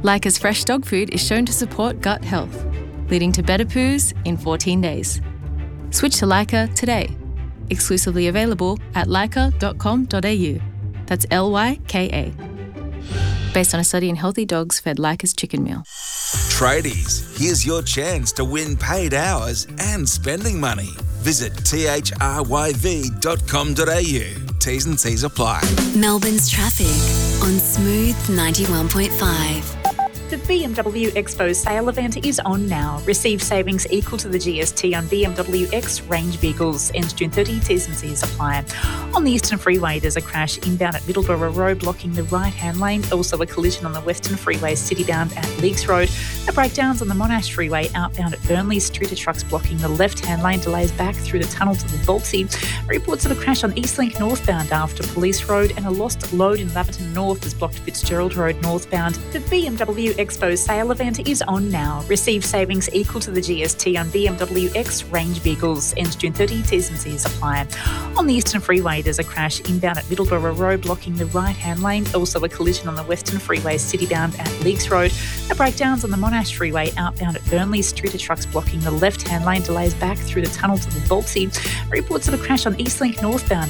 Lyca's fresh dog food is shown to support gut health, leading to better poos in 14 days. Switch to Lyca today. Exclusively available at lyca.com.au. That's Lyka. Based on a study in healthy dogs fed Lyca's chicken meal. Tradies, here's your chance to win paid hours and spending money. Visit thryv.com.au. T's and C's apply. Melbourne's traffic on Smooth 91.5. The BMW Expo sale event is on now. Receive savings equal to the GST on BMW X range vehicles. Ends June 30, T's and C's apply. On the Eastern Freeway, there's a crash inbound at Middleborough Road, blocking the right-hand lane. Also a collision on the Western Freeway, citybound at Leakes Road. The breakdowns on the Monash Freeway, outbound at Burnley Street. A truck's blocking the left-hand lane. Delays back through the tunnel to the Voltsy. Reports of a crash on Eastlink northbound after Police Road, and a lost load in Laverton North has blocked Fitzgerald Road northbound. The BMW Expo sale event is on now. Receive savings equal to the GST on BMW X range vehicles. Ends June 30, T's and C's apply. On the Eastern Freeway, there's a crash inbound at Middleborough Road, blocking the right-hand lane. Also a collision on the Western Freeway, citybound at Leakes Road. The breakdowns on the Monash Freeway, outbound at Burnley Street. A truck's blocking the left-hand lane. Delays back through the tunnel to the Voltsy. Reports of a crash on Eastlink northbound